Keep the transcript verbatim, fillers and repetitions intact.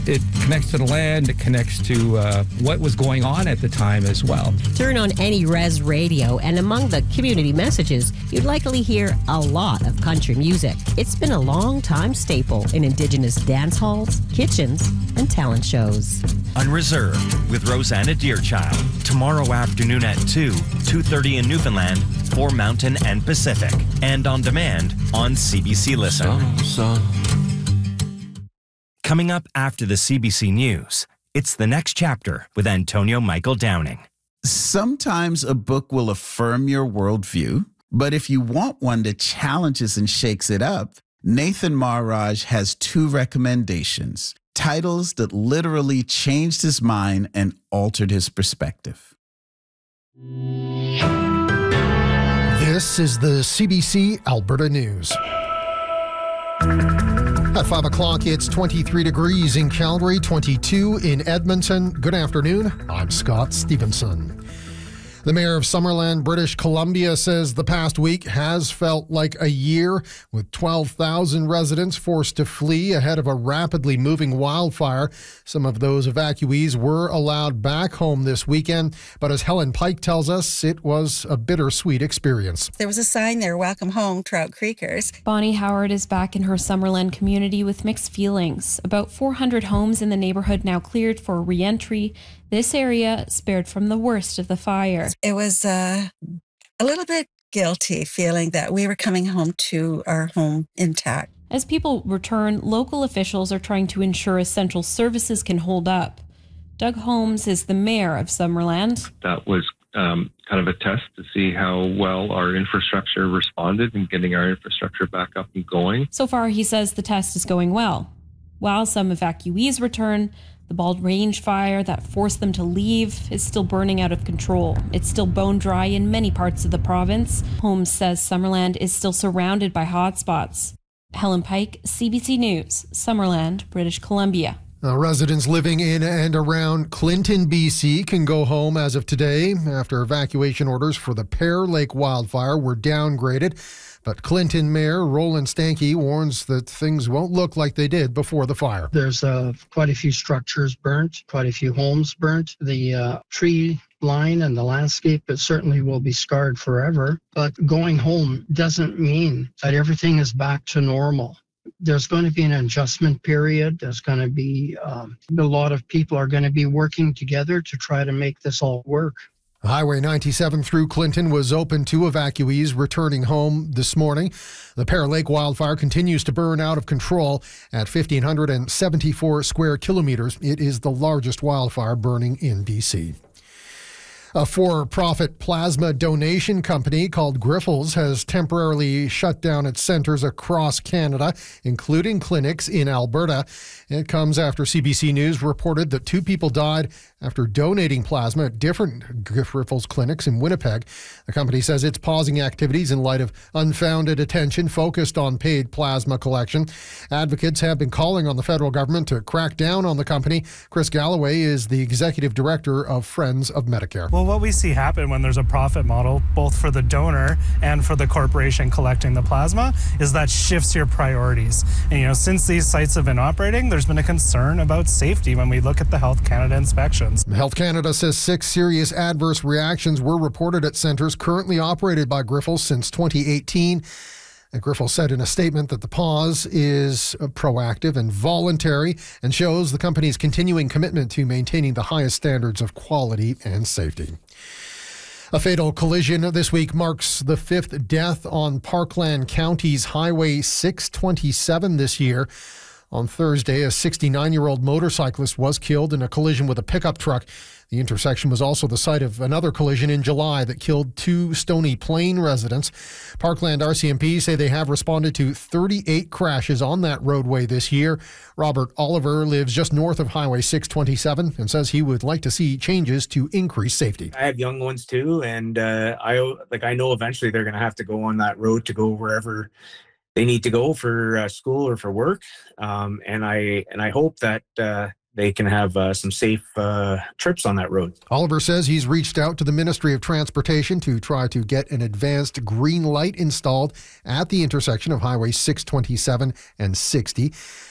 It connects to the land. It connects to uh, what was going on at the time as well. Turn on any res radio, and among the community messages, you'd likely hear a lot of country music. It's been a long-time staple in Indigenous dance halls, kitchens, and talent shows. Unreserved with Rosanna Deerchild. Tomorrow afternoon at two, two thirty in Newfoundland, for Mountain and Pacific. And on demand on C B C Listen. Son, son. Coming up after the C B C News, it's The Next Chapter with Antonio Michael Downing. Sometimes a book will affirm your worldview, but if you want one that challenges and shakes it up, Nathan Maharaj has two recommendations, titles that literally changed his mind and altered his perspective. This is the C B C Alberta News. At five o'clock, it's twenty-three degrees in Calgary, twenty-two in Edmonton. Good afternoon. I'm Scott Stevenson. The mayor of Summerland, British Columbia, says the past week has felt like a year, with twelve thousand residents forced to flee ahead of a rapidly moving wildfire. Some of those evacuees were allowed back home this weekend, but as Helen Pike tells us, it was a bittersweet experience. There was a sign there, "Welcome home, Trout Creekers." Bonnie Howard is back in her Summerland community with mixed feelings. About four hundred homes in the neighborhood now cleared for re-entry. This area spared from the worst of the fire. It was uh, a little bit guilty feeling that we were coming home to our home intact. As people return, local officials are trying to ensure essential services can hold up. Doug Holmes is the mayor of Summerland. That was um, kind of a test to see how well our infrastructure responded in getting our infrastructure back up and going. So far, he says the test is going well. While some evacuees return, the Bald Range fire that forced them to leave is still burning out of control. It's still bone dry in many parts of the province. Holmes says Summerland is still surrounded by hotspots. Helen Pike, C B C News, Summerland, British Columbia. Uh, residents living in and around Clinton, B C can go home as of today after evacuation orders for the Pear Lake wildfire were downgraded. But Clinton Mayor Roland Stanke warns that things won't look like they did before the fire. There's uh, quite a few structures burnt, quite a few homes burnt. The uh, tree line and the landscape, it certainly will be scarred forever. But going home doesn't mean that everything is back to normal. There's going to be an adjustment period. There's going to be um, a lot of people are going to be working together to try to make this all work. Highway ninety-seven through Clinton was open to evacuees returning home this morning. The Pear Lake wildfire continues to burn out of control at one thousand five hundred seventy-four square kilometers. It is the largest wildfire burning in B C. A for-profit plasma donation company called Grifols has temporarily shut down its centres across Canada, including clinics in Alberta. It comes after C B C News reported that two people died after donating plasma at different Grifols clinics in Winnipeg. The company says it's pausing activities in light of unfounded attention focused on paid plasma collection. Advocates have been calling on the federal government to crack down on the company. Chris Galloway is the executive director of Friends of Medicare. Well, what we see happen when there's a profit model, both for the donor and for the corporation collecting the plasma, is that shifts your priorities. And, you know, since these sites have been operating, there's been a concern about safety when we look at the Health Canada inspections. Health Canada says six serious adverse reactions were reported at centres currently operated by Grifols since twenty eighteen. And Grifols said in a statement that the pause is proactive and voluntary and shows the company's continuing commitment to maintaining the highest standards of quality and safety. A fatal collision this week marks the fifth death on Parkland County's Highway six twenty-seven this year. On Thursday, a sixty-nine-year-old motorcyclist was killed in a collision with a pickup truck. The intersection was also the site of another collision in July that killed two Stony Plain residents. Parkland R C M P say they have responded to thirty-eight crashes on that roadway this year. Robert Oliver lives just north of Highway six twenty-seven and says he would like to see changes to increase safety. I have young ones too, and uh, I like I know eventually they're going to have to go on that road to go wherever they need to go for uh, school or for work, um, and I and I hope that uh, they can have uh, some safe uh, trips on that road. Oliver says he's reached out to the Ministry of Transportation to try to get an advanced green light installed at the intersection of Highway six twenty-seven and sixty.